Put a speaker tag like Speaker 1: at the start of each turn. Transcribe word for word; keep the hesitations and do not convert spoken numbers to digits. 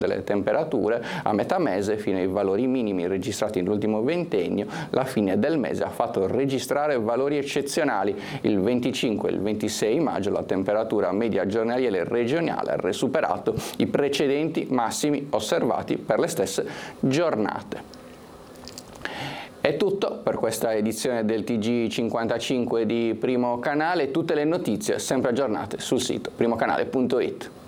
Speaker 1: delle temperature a metà mese fino ai valori minimi registrati nell'ultimo ventennio, la fine del mese ha fatto registrare valori eccezionali. Il venticinque e il ventisei maggio la temperatura media giornaliera regionale ha superato i precedenti massimi osservati per le stesse giornate. È tutto per questa edizione del T G cinquantacinque di Primo Canale. Tutte le notizie sempre aggiornate sul sito primocanale punto it.